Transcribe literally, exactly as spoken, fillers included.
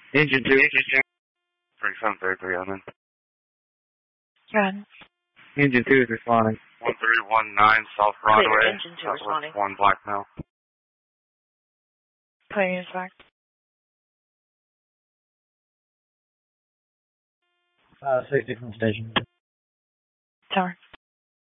Engine two. thirty-seven thirty-three, I'm in. Go ahead. Engine two is responding. one three one nine South Broadway. Engine two responding. one Blackmail. Putting it back. Uh, sixty from station. Tower.